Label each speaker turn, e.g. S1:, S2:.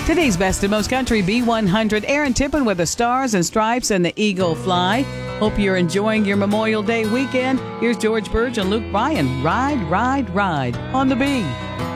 S1: Today's Best of Most Country B100, Aaron Tippin with the Stars and Stripes and the Eagle Fly. Hope you're enjoying your Memorial Day weekend. Here's George Burge and Luke Bryan. Ride, ride, ride on the B.